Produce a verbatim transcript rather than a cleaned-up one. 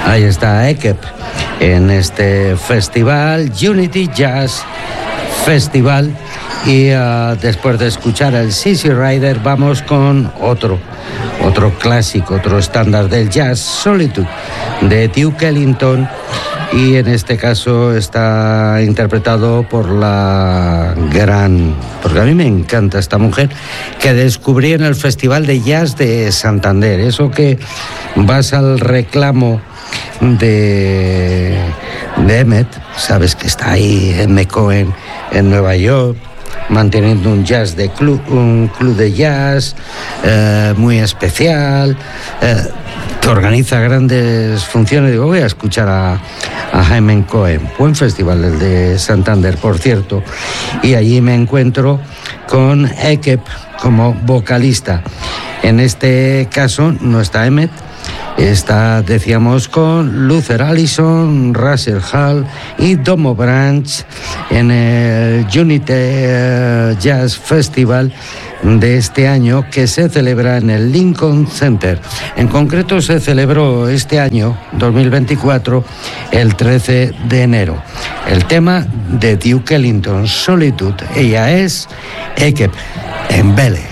Ahí está Ekep en este festival, Unity Jazz Festival. Y uh, después de escuchar al Easy Rider, vamos con otro, otro clásico, otro estándar del jazz, Solitude, de Duke Ellington. Y en este caso está interpretado por la gran, porque a mí me encanta esta mujer, que descubrí en el Festival de Jazz de Santander. Eso que vas al reclamo de, de Emmett, sabes que está ahí Emmett Cohen en Nueva York, manteniendo un jazz de club, un club de jazz eh, muy especial, eh, que organiza grandes funciones. Digo, voy a escuchar a, a Jaime Cohen. Buen festival el de Santander, por cierto. Y allí me encuentro con Ekep como vocalista. En este caso no está Emmett, está, decíamos, con Luther Allison, Russell Hall y Domo Branch en el Unity Jazz Festival de este año, que se celebra en el Lincoln Center. En concreto se celebró este año, dos mil veinticuatro, el trece de enero. El tema de Duke Ellington, Solitude. Ella es Ekep Mbele.